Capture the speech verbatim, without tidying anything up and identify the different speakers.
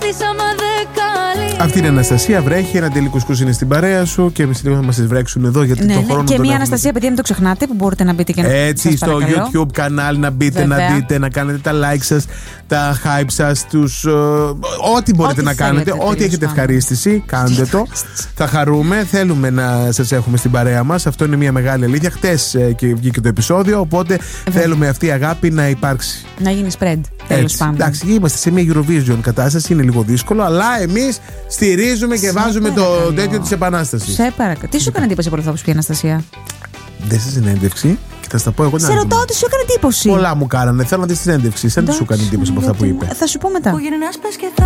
Speaker 1: Αυτή είναι η Αναστασία, βρέχει. Ένα τελικό κουσκούς είναι στην παρέα σου και εμείς λίγο θα μας τις βρέξουν εδώ γιατί
Speaker 2: ναι,
Speaker 1: το
Speaker 2: ναι.
Speaker 1: χρόνο.
Speaker 2: Και μια Αναστασία, παιδιά, μην το ξεχνάτε που μπορείτε να μπείτε και να
Speaker 1: έτσι στο
Speaker 2: παρακαλώ.
Speaker 1: YouTube κανάλι να μπείτε,
Speaker 2: βέβαια,
Speaker 1: να δείτε, να κάνετε τα like σας, τα hype σας, τους, uh, ό,τι μπορείτε
Speaker 2: ό,τι
Speaker 1: να κάνετε,
Speaker 2: θέλετε,
Speaker 1: ό,τι έχετε ευχαρίστηση, κάντε το. Θα χαρούμε, θέλουμε να σας έχουμε στην παρέα μας. Αυτό είναι μια μεγάλη αλήθεια. Χτες ε, και βγήκε το επεισόδιο, οπότε ε, θέλουμε αυτή η αγάπη να υπάρξει.
Speaker 2: Να γίνει spread, τέλος πάντων.
Speaker 1: Εντάξει, είμαστε σε μια Eurovision κατάσταση, είναι λίγο δύσκολο, αλλά εμείς στηρίζουμε και
Speaker 2: σε
Speaker 1: βάζουμε
Speaker 2: παρακαλώ.
Speaker 1: το τέτοιο της επανάστασης.
Speaker 2: Σε παρακαλώ. Τι σου έκανε εντύπωση από όλα αυτά που σου πει η Αναστασία?
Speaker 1: Δεν σε συνέντευξη. Και θα στα πω εγώ.
Speaker 2: Σε ρωτάω τι σου έκανε εντύπωση.
Speaker 1: Πολλά μου κάνανε. Θέλω να δει τη συνέντευξη. Σαν τι σου έκανε εντύπωση από αυτά που είπε.
Speaker 2: Θα σου πω μετά.